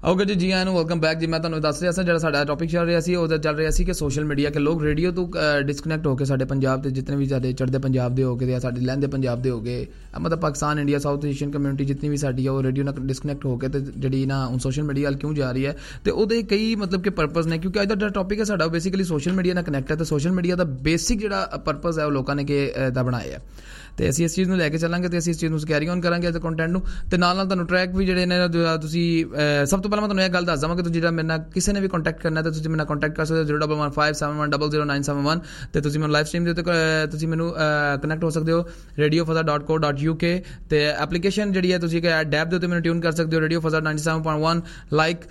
Okay ਜੀ ਆਇਆਂ ਨੂੰ ਵੈਲਕਮ ਬੈਕ ਜੀ। ਮੈਂ ਤੁਹਾਨੂੰ ਦੱਸ ਰਿਹਾ ਸੀ ਜਿਹੜਾ ਸਾਡਾ ਟੌਪਿਕ ਚੱਲ ਰਿਹਾ ਸੀ ਉਹਦਾ ਚੱਲ ਰਿਹਾ ਸੀ ਕਿ ਸੋਸ਼ਲ ਮੀਡੀਆ ਕਿ ਲੋਕ ਰੇਡੀਓ ਤੋਂ ਡਿਸਕਨੈਕਟ ਹੋ ਕੇ ਸਾਡੇ ਪੰਜਾਬ ਦੇ ਜਿਤਨੇ ਵੀ ਸਾਡੇ ਚੜ੍ਹਦੇ ਪੰਜਾਬ ਦੇ ਹੋ ਗਏ ਜਾਂ ਸਾਡੇ ਲਹਿੰਦੇ ਪੰਜਾਬ ਦੇ ਹੋ ਗਏ ਮਤਲਬ Pakistan India south Asian community ਜਿਤਨੀ ਵੀ ਸਾਡੀ ਆ ਉਹ ਰੇਡੀਓ ਨਾਲ ਡਿਸਕਨੈਕਟ ਹੋ ਕੇ ਤੇ ਜਿਹੜੀ ਨਾ ਹੁਣ ਸੋਸ਼ਲ ਮੀਡੀਆ ਵੱਲ ਕਿਉਂ ਜਾ ਰਹੀ ਹੈ ਤੇ ਉਹਦੇ ਕਈ ਮਤਲਬ ਕਿ ਪਰਪਸ ਨੇ ਕਿਉਂਕਿ ਅੱਜ ਦਾ ਜਿਹੜਾ ਟੌਪਿਕ ਹੈ ਸਾਡਾ ਬੇਸਿਕਲੀ ਸੋਸ਼ਲ ਮੀਡੀਆ ਨਾਲ ਕਨੈਕਟ ਹੈ ਤੇ ਸੋਸ਼ਲ ਮੀਡੀਆ ਦਾ ਬੇਸਿਕ ਜਿਹੜਾ ਪਰਪਸ ਹੈ ਉਹ ਲੋਕਾਂ ਨੇ ਦਾ ਬਣਾਇਆ ਤੇ ਅਸੀਂ ਇਸ ਚੀਜ਼ ਨੂੰ ਲੈ ਕੇ ਚੱਲਾਂਗੇ ਤੇ ਅਸੀਂ ਇਸ ਚੀਜ਼ ਨੂੰ ਕੈਰੀ ਔਨ ਕਰਾਂਗੇ ਅੱਜ ਕੰਟੈਂਟ ਨੂੰ ਤੇ ਨਾਲ ਤੁਹਾਨੂੰ ਟਰੈਕ ਵੀ ਜਿਹੜੇ ਨੇ ਤੁਸੀਂ ਸਭ ਤੋਂ ਪਹਿਲਾਂ ਮੈਂ ਤੁਹਾਨੂੰ ਇਹ ਗੱਲ ਦੱਸ ਦੇਵਾਂ ਕਿ ਤੁਸੀਂ ਜਿਹੜਾ ਮੇਰੇ ਨਾਲ ਕਿਸੇ ਨੇ ਵੀ ਕੰਟੈਕਟ ਕਰਨਾ ਤਾਂ ਤੁਸੀਂ ਮੇਰੇ ਨਾਲ ਕੰਟੈਕਟ ਕਰ ਸਕਦੇ ਹੋ 01157100971 ਤੇ ਤੁਸੀਂ ਮੈਨੂੰ ਲਾਈਵ ਸਟ੍ਰੀਮ ਦੇ ਉੱਤੇ ਤੁਸੀਂ ਮੈਨੂੰ ਕਨੈਕਟ ਹੋ ਸਕਦੇ ਹੋ radiofazza.co.uk ਤੇ ਐਪਲੀਕੇਸ਼ਨ ਜਿਹੜੀ ਹੈ ਤੁਸੀਂ ਡੈਬ ਦੇ ਉੱਤੇ ਮੈਨੂੰ ਟਿਊਨ ਕਰ ਸਕਦੇ ਹੋ ਰੇਡੀਓ ਫਜ਼ਾ 97.1 ਲਾਈਕ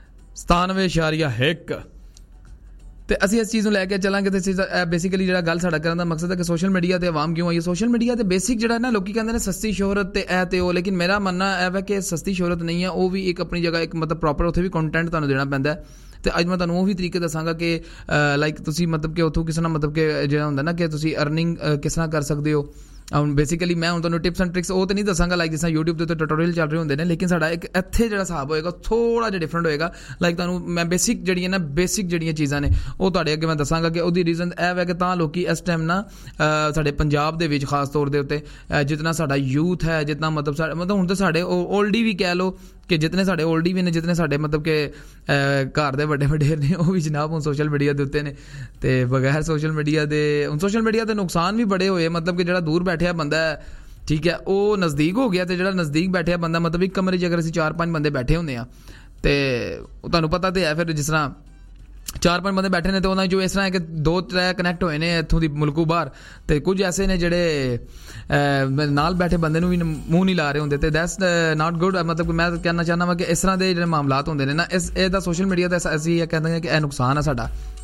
97.1 ਤੇ ਅਸੀਂ ਇਸ ਚੀਜ਼ ਨੂੰ ਲੈ ਕੇ ਚੱਲਾਂਗੇ ਤੇ ਬੇਸਿਕਲੀ ਜਿਹੜਾ ਗੱਲ ਸਾਡਾ ਕਰਨ ਦਾ ਮਕਸਦ ਹੈ ਕਿ ਸੋਸ਼ਲ ਮੀਡੀਆ ਤੇ ਆਵਾਮ ਕਿਉਂ ਆਈ ਹੈ। ਸੋਸ਼ਲ ਮੀਡੀਆ ਤੇ ਬੇਸਿਕ ਜਿਹੜਾ ਨਾ ਲੋਕੀ ਕਹਿੰਦੇ ਨੇ ਸਸਤੀ ਸ਼ੋਹਰਤ ਤੇ ਇਹ ਤੇ ਉਹ ਲੇਕਿਨ ਮੇਰਾ ਮੰਨਣਾ ਇਹ ਹੈ ਕਿ ਸਸਤੀ ਸ਼ੋਹਰਤ ਨਹੀਂ ਹੈ ਉਹ ਵੀ ਇੱਕ ਆਪਣੀ ਜਗ੍ਹਾ ਇੱਕ ਮਤਲਬ ਪ੍ਰੋਪਰ ਉੱਥੇ ਵੀ ਕੰਟੈਂਟ ਤੁਹਾਨੂੰ ਦੇਣਾ ਪੈਂਦਾ ਤੇ ਅੱਜ ਮੈਂ ਤੁਹਾਨੂੰ ਉਹ ਵੀ ਤਰੀਕੇ ਦੱਸਾਂਗਾ ਕਿ ਲਾਈਕ ਤੁਸੀਂ ਮਤਲਬ ਕਿ ਉੱਥੋਂ ਕਿਸੇ ਨਾਲ ਮਤਲਬ ਕਿ ਜਿਹੜਾ ਹੁੰਦਾ ਨਾ ਕਿ ਤੁਸੀਂ ਅਰਨਿੰਗ ਕਿਸ ਤਰ੍ਹਾਂ ਕਰ ਸਕਦੇ ਹੋ। ਹੁਣ ਬੇਸਿਕਲੀ ਮੈਂ ਹੁਣ ਤੁਹਾਨੂੰ ਟਿਪਸ ਐਂਡ ਟ੍ਰਿਕਸ ਉਹ ਤਾਂ ਨਹੀਂ ਦੱਸਾਂਗਾ ਲਾਈਕ ਜਿਸ ਤਰ੍ਹਾਂ YouTube ਦੇ ਉੱਤੇ ਟਿਊਟੋਰੀਅਲ ਚੱਲ ਰਹੇ ਹੁੰਦੇ ਨੇ ਲੇਕਿਨ ਸਾਡਾ ਇੱਕ ਇੱਥੇ ਜਿਹੜਾ ਹਿਸਾਬ ਹੋਏਗਾ ਥੋੜ੍ਹਾ ਜਿਹਾ ਡਿਫਰੈਂਟ ਹੋਏਗਾ। ਲਾਈਕ ਤੁਹਾਨੂੰ ਮੈਂ ਬੇਸਿਕ ਜਿਹੜੀਆਂ ਚੀਜ਼ਾਂ ਨੇ ਉਹ ਤੁਹਾਡੇ ਅੱਗੇ ਮੈਂ ਦੱਸਾਂਗਾ ਕਿ ਉਹਦੀ ਰੀਜ਼ਨ ਇਹ ਹੈ ਕਿ ਤਾਂ ਲੋਕੀ ਇਸ ਟਾਈਮ ਨਾ ਸਾਡੇ ਪੰਜਾਬ ਦੇ ਵਿੱਚ ਖਾਸ ਤੌਰ ਦੇ ਉੱਤੇ ਜਿਤਨਾ ਸਾਡਾ ਯੂਥ ਹੈ ਜਿਤਨਾ ਮਤਲਬ ਹੁਣ ਤਾਂ ਸਾਡੇ ਓਲਡੀ ਵੀ ਕਹਿ ਲਓ ਕਿ ਜਿਤਨੇ ਸਾਡੇ ਓਲਡੀ ਵੀ ਨੇ ਜਿਤਨੇ ਸਾਡੇ ਮਤਲਬ ਕਿ ਘਰ ਦੇ ਵੱਡੇ ਨੇ ਉਹ ਵੀ ਜਨਾਬ ਹੁਣ ਸੋਸ਼ਲ ਮੀਡੀਆ ਦੇ ਉੱਤੇ ਨੇ ਤੇ ਬਗੈਰ ਸੋਸ਼ਲ ਮੀਡੀਆ ਦੇ ਨੁਕਸਾਨ ਵੀ ਬੜੇ ਹੋਏ ਮਤਲਬ ਕਿ ਜਿਹੜਾ ਦੂਰ ਬੈਠਿਆ ਬੰਦਾ ਹੈ ਠੀਕ ਹੈ ਉਹ ਨਜ਼ਦੀਕ ਹੋ ਗਿਆ ਤੇ ਜਿਹੜਾ ਨਜ਼ਦੀਕ ਬੈਠਿਆ ਬੰਦਾ ਮਤਲਬ ਇੱਕ ਕਮਰੇ 'ਚ ਅਗਰ ਅਸੀਂ 4-5 ਬੰਦੇ ਬੈਠੇ ਹੁੰਦੇ ਆ ਤੇ ਉਹ ਤੁਹਾਨੂੰ ਪਤਾ ਤੇ ਹੈ ਫਿਰ ਜਿਸ ਤਰ੍ਹਾਂ 4-5 ਬੰਦੇ ਬੈਠੇ ਨੇ ਤੇ ਉਹਨਾਂ 'ਚੋਂ ਇਸ ਤਰ੍ਹਾਂ ਹੈ ਕਿ 2-3 ਕਨੈਕਟ ਹੋਏ ਨੇ ਇੱਥੋਂ ਦੀ ਮੁਲਕੋਂ ਬਾਹਰ ਤੇ ਕੁਝ ਐਸੇ ਨੇ ਜਿਹੜੇ ਨਾਲ ਬੈਠੇ ਬੰਦੇ ਨੂੰ ਵੀ ਮੂੰਹ ਨਹੀਂ ਲਾ ਰਹੇ ਹੁੰਦੇ ਤੇ ਦੈਟਸ ਨਾਟ ਗੁੱਡ। ਮਤਲਬ ਕਿ ਮੈਂ ਕਹਿਣਾ ਚਾਹੁੰਦਾ ਵਾ ਕਿ ਇਸ ਤਰ੍ਹਾਂ ਦੇ ਜਿਹੜੇ ਮਾਮਲਾਤ ਹੁੰਦੇ ਨੇ ਨਾ ਇਹਦਾ ਸੋਸ਼ਲ ਮੀਡੀਆ ਦਾ ਅਸੀਂ ਇਹ ਕਹਿੰਦੇ ਹਾਂ ਕਿ ਇਹ ਨੁਕਸਾਨ ਆ ਸਾਡਾ